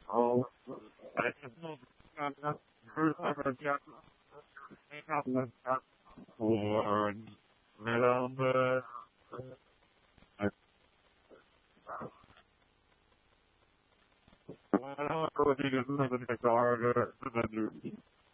Oh, I just know that first time I got for November. I don't go to the car.